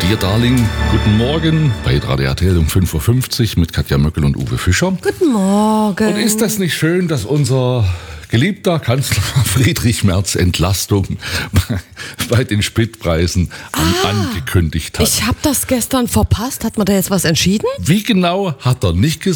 Dear Darling, guten Morgen bei Radio RTL um 5.50 Uhr mit Katja Möckel und Uwe Fischer. Guten Morgen. Und ist das nicht schön, dass unser geliebter Kanzler Friedrich Merz Entlastung bei den Spritpreisen angekündigt hat? Ich habe das gestern verpasst. Hat man da jetzt was entschieden? Wie genau hat er nicht gesagt.